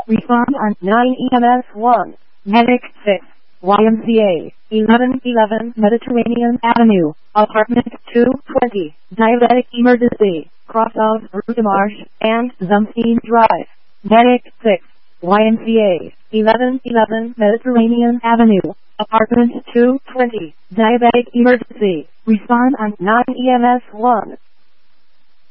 Respond on 9 EMS 1. Medic 6. YMCA 1111 Mediterranean Avenue, Apartment 220. Diabetic Emergency. Cross of Rudemarsh and Zumstein Drive. Medic 6. YMCA 1111 Mediterranean Avenue, Apartment 220. Diabetic Emergency. Respond on 9 EMS 1.